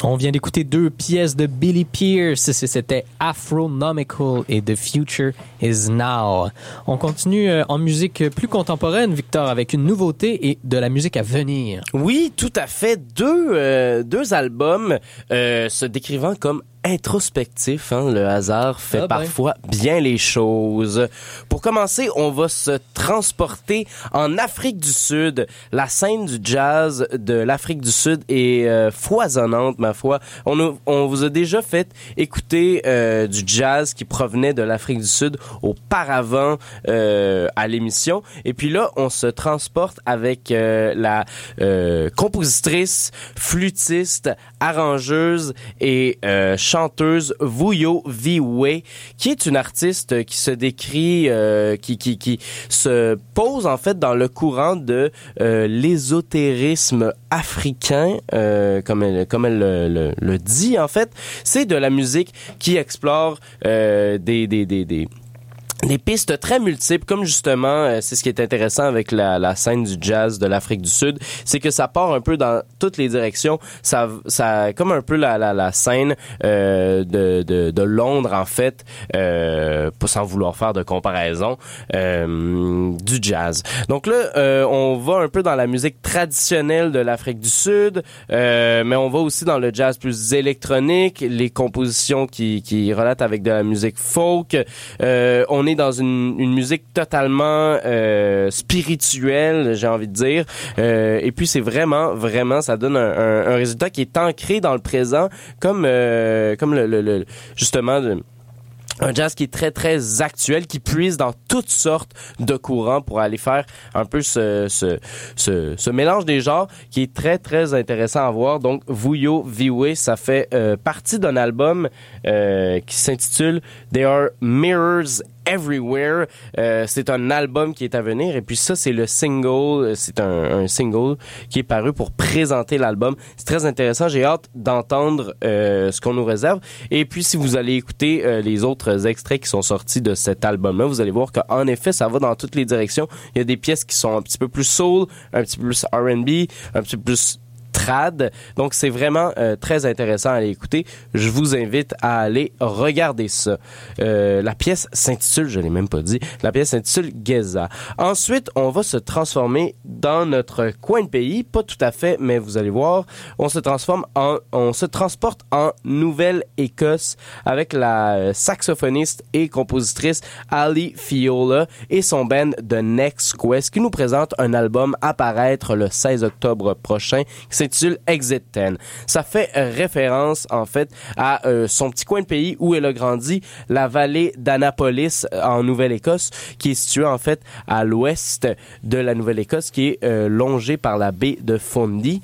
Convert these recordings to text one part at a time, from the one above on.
On vient d'écouter deux pièces de Billy Pierce. C'était Afronomical et The Future Is Now. On continue en musique plus contemporaine, Victor, avec une nouveauté et de la musique à venir. Oui, tout à fait. Deux albums se décrivant comme introspectif, hein, le hasard fait parfois bien les choses. Pour commencer, on va se transporter en Afrique du Sud. La scène du jazz de l'Afrique du Sud est foisonnante, ma foi. On vous a déjà fait écouter du jazz qui provenait de l'Afrique du Sud auparavant à l'émission. Et puis là, on se transporte avec la compositrice, flûtiste, arrangeuse et chanteuse Vuyo Viwe, qui est une artiste qui se décrit, qui se pose en fait dans le courant de l'ésotérisme africain, comme elle le dit en fait. C'est de la musique qui explore des pistes très multiples, comme justement, c'est ce qui est intéressant avec la scène du jazz de l'Afrique du Sud, c'est que ça part un peu dans toutes les directions. Ça comme un peu la scène de Londres en fait, pas sans vouloir faire de comparaison, du jazz. Donc là, on va un peu dans la musique traditionnelle de l'Afrique du Sud, mais on va aussi dans le jazz plus électronique, les compositions qui relatent avec de la musique folk. On est dans une musique totalement spirituelle, j'ai envie de dire. Et puis c'est vraiment, ça donne un résultat qui est ancré dans le présent, comme justement un jazz qui est très, très actuel, qui puise dans toutes sortes de courants pour aller faire un peu ce mélange des genres qui est très, très intéressant à voir. Donc, Vuyo Viwe, ça fait partie d'un album qui s'intitule There Are Mirrors Everywhere. C'est un album qui est à venir et puis ça, c'est le single. C'est un single qui est paru pour présenter l'album. C'est très intéressant. J'ai hâte d'entendre ce qu'on nous réserve. Et puis, si vous allez écouter les autres extraits qui sont sortis de cet album-là, vous allez voir qu'en effet, ça va dans toutes les directions. Il y a des pièces qui sont un petit peu plus soul, un petit peu plus R&B, un petit peu plus trad. Donc, c'est vraiment très intéressant à aller écouter. Je vous invite à aller regarder ça. La pièce s'intitule, je l'ai même pas dit, la pièce s'intitule Geza. Ensuite, on va se transformer dans notre coin de pays. Pas tout à fait, mais vous allez voir, on se transporte en Nouvelle-Écosse avec la saxophoniste et compositrice Ali Fiola et son band The Next Quest qui nous présente un album à paraître le 16 octobre prochain qui s'intitule Exit 10. Ça fait référence, en fait, à son petit coin de pays où elle a grandi, la vallée d'Annapolis en Nouvelle-Écosse, qui est située, en fait, à l'ouest de la Nouvelle-Écosse, qui est longée par la baie de Fundy.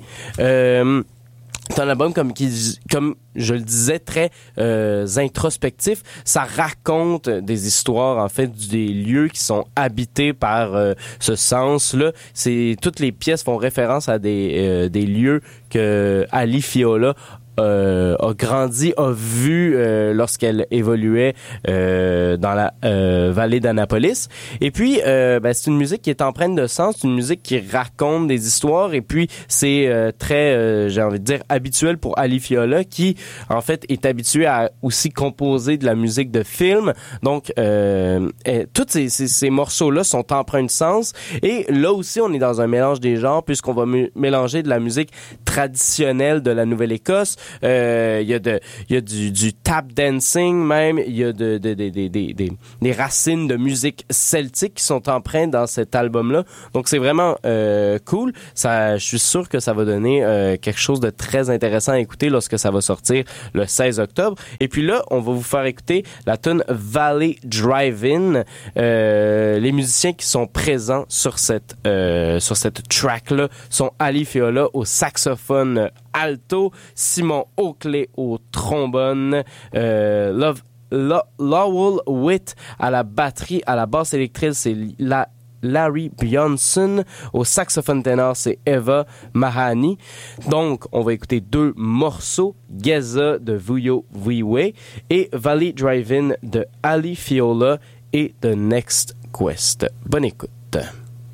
C'est un album comme je le disais, très introspectif. Ça raconte des histoires, en fait, des lieux qui sont habités par ce sens-là. Toutes les pièces font référence à des lieux que Ali Fiola a grandi, a vu lorsqu'elle évoluait dans la vallée d'Annapolis. Et puis, c'est une musique qui est empreinte de sens, c'est une musique qui raconte des histoires et puis c'est très, j'ai envie de dire, habituel pour Ali Fiola qui, en fait, est habitué à aussi composer de la musique de film. Donc, tous ces morceaux-là sont empreints de sens et là aussi, on est dans un mélange des genres puisqu'on va mélanger de la musique traditionnelle de la Nouvelle-Écosse. Il y a du tap dancing même, il y a des racines de musique celtique qui sont empreintes dans cet album-là. Donc c'est vraiment cool. Je suis sûr que ça va donner quelque chose de très intéressant à écouter lorsque ça va sortir le 16 octobre. Et puis là, on va vous faire écouter la tune Valley Drive-In. Les musiciens qui sont présents sur cette track-là sont Ali Fiola au saxophone alto, Simon Oakley au trombone, Lowell Witt à la batterie, à la basse électrique, c'est Larry Bjornson, au saxophone ténor, c'est Eva Mahani. Donc, on va écouter deux morceaux, Geza de Vuyo Viwe et Valley Drive-In de Ali Fiola et The Next Quest. Bonne écoute.